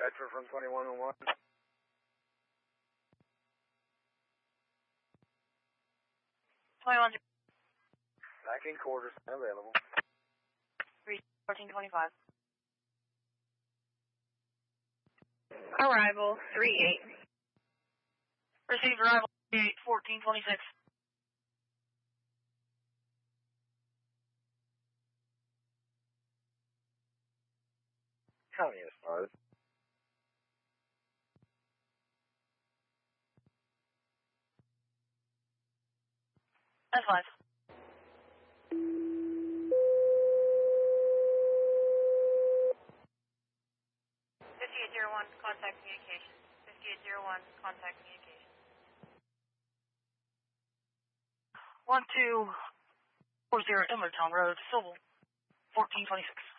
Bedford from 2101. Back in quarters, available. 1425. Arrival 38. Received arrival 1426. County is started. That's fine. 5801, contact communication. 5801, contact communication. 1240 Emertown Road, Civil, 1426.